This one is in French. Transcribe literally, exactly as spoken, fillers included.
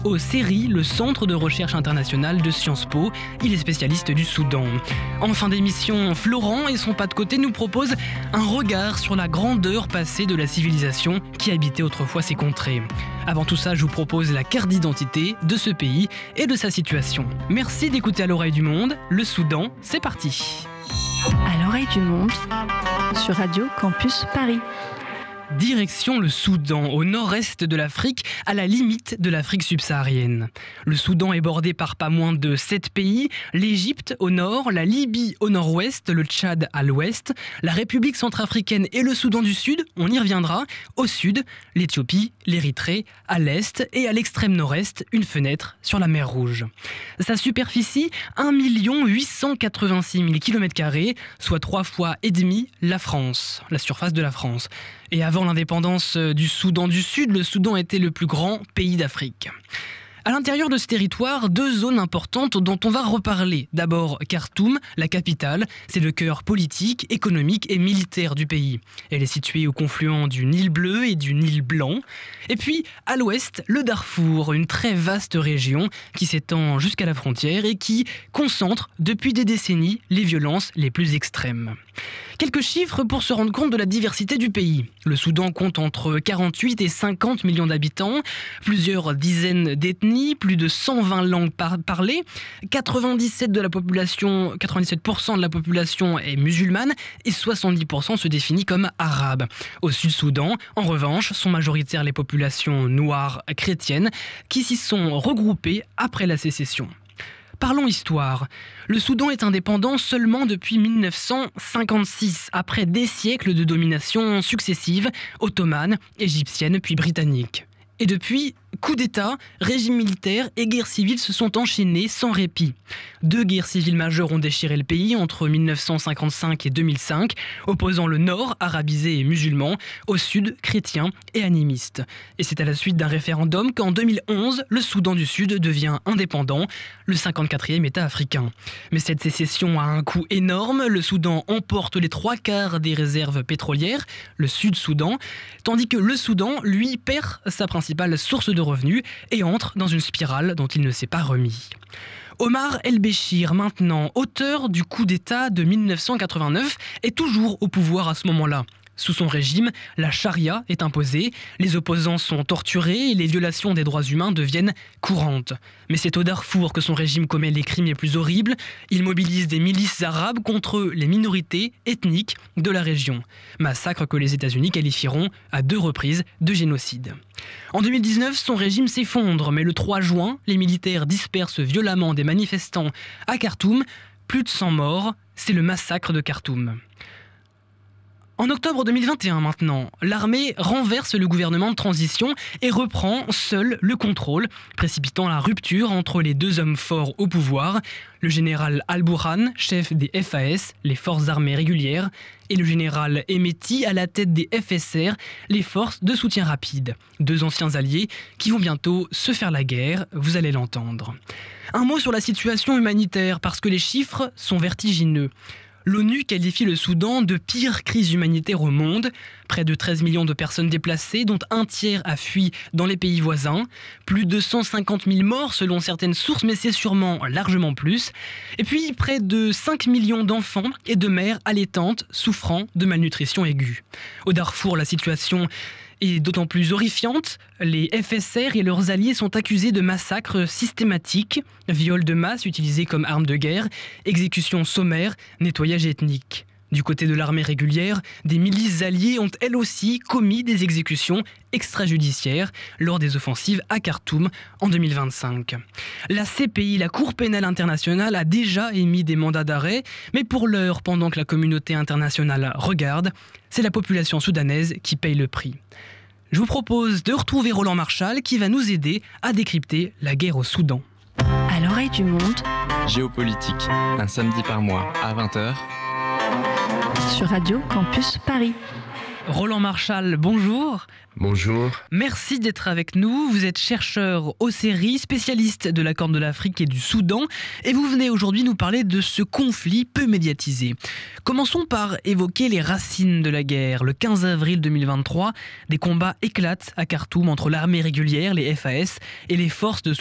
au C E R I, le Centre de recherche international de Sciences Po. Il est spécialiste du Soudan. En fin d'émission, Florent et son pas de côté nous proposent un regard sur la grandeur passée de la civilisation qui habitait autrefois ces contrées. Avant tout ça, je vous propose la carte d'identité de ce pays et de sa situation. Merci d'écouter À l'oreille du monde. Le Soudan, c'est parti. À l'oreille du monde, sur Radio Campus Paris. Direction le Soudan, au nord-est de l'Afrique, à la limite de l'Afrique subsaharienne. Le Soudan est bordé par pas moins de sept pays, l'Égypte au nord, la Libye au nord-ouest, le Tchad à l'ouest, la République centrafricaine et le Soudan du Sud, on y reviendra, au sud, l'Éthiopie, l'Érythrée, à l'est et à l'extrême nord-est, une fenêtre sur la mer Rouge. Sa superficie, un million huit cent quatre-vingt-six mille kilomètres carrés, soit trois fois et demi la France, la surface de la France. Et avant l'indépendance du Soudan du Sud, le Soudan était le plus grand pays d'Afrique. À l'intérieur de ce territoire, deux zones importantes dont on va reparler. D'abord, Khartoum, la capitale, c'est le cœur politique, économique et militaire du pays. Elle est située au confluent du Nil bleu et du Nil blanc. Et puis, à l'ouest, le Darfour, une très vaste région qui s'étend jusqu'à la frontière et qui concentre depuis des décennies les violences les plus extrêmes. Quelques chiffres pour se rendre compte de la diversité du pays. Le Soudan compte entre quarante-huit et cinquante millions d'habitants, plusieurs dizaines d'ethnies, plus de cent vingt langues par- parlées, quatre-vingt-dix-sept, de la population, quatre-vingt-dix-sept pour cent de la population est musulmane et soixante-dix pour cent se définit comme arabe. Au Sud-Soudan, en revanche, sont majoritaires les populations noires chrétiennes qui s'y sont regroupées après la sécession. Parlons histoire. Le Soudan est indépendant seulement depuis mille neuf cent cinquante-six, après des siècles de domination successive, ottomane, égyptienne puis britannique. Et depuis, coups d'État, régime militaire et guerre civile se sont enchaînés sans répit. Deux guerres civiles majeures ont déchiré le pays entre mille neuf cent cinquante-cinq et deux mille cinq, opposant le nord, arabisé et musulman, au sud, chrétien et animiste. Et c'est à la suite d'un référendum qu'en deux mille onze, le Soudan du Sud devient indépendant, le cinquante-quatrième État africain. Mais cette sécession a un coût énorme, le Soudan emporte les trois quarts des réserves pétrolières, le Sud-Soudan, tandis que le Soudan, lui, perd sa principale source de revenus et entre dans une spirale dont il ne s'est pas remis. Omar El-Béchir, maintenant auteur du coup d'État de mille neuf cent quatre-vingt-neuf, est toujours au pouvoir à ce moment-là. Sous son régime, la charia est imposée, les opposants sont torturés et les violations des droits humains deviennent courantes. Mais c'est au Darfour que son régime commet les crimes les plus horribles. Il mobilise des milices arabes contre les minorités ethniques de la région. Massacre que les États-Unis qualifieront à deux reprises de génocide. En deux mille dix-neuf, son régime s'effondre, mais le trois juin, les militaires dispersent violemment des manifestants à Khartoum. Plus de cent morts, c'est le massacre de Khartoum. En octobre deux mille vingt et un maintenant, l'armée renverse le gouvernement de transition et reprend seul le contrôle, précipitant la rupture entre les deux hommes forts au pouvoir, le général Al-Burhan, chef des F A S, les forces armées régulières, et le général Hemeti à la tête des F S R, les forces de soutien rapide. Deux anciens alliés qui vont bientôt se faire la guerre, vous allez l'entendre. Un mot sur la situation humanitaire, parce que les chiffres sont vertigineux. L'ONU qualifie le Soudan de pire crise humanitaire au monde. Près de treize millions de personnes déplacées, dont un tiers a fui dans les pays voisins. Plus de cent cinquante mille morts selon certaines sources, mais c'est sûrement largement plus. Et puis près de cinq millions d'enfants et de mères allaitantes souffrant de malnutrition aiguë. Au Darfour, la situation est d'autant plus horrifiante. Les F S R et leurs alliés sont accusés de massacres systématiques, viols de masse utilisés comme arme de guerre, exécutions sommaires, nettoyage ethnique. Du côté de l'armée régulière, des milices alliées ont elles aussi commis des exécutions extrajudiciaires lors des offensives à Khartoum en deux mille vingt-cinq. La C P I, la Cour pénale internationale, a déjà émis des mandats d'arrêt, mais pour l'heure, pendant que la communauté internationale regarde, c'est la population soudanaise qui paye le prix. Je vous propose de retrouver Roland Marchal qui va nous aider à décrypter la guerre au Soudan. À l'oreille du monde, Géopolitique, un samedi par mois à vingt heures. sur Radio Campus Paris. Roland Marchal, bonjour. Bonjour. Merci d'être avec nous. Vous êtes chercheur au C E R I, spécialiste de la Corne de l'Afrique et du Soudan, et vous venez aujourd'hui nous parler de ce conflit peu médiatisé. Commençons par évoquer les racines de la guerre. Le quinze avril deux mille vingt-trois, des combats éclatent à Khartoum entre l'armée régulière, les F A S, et les forces de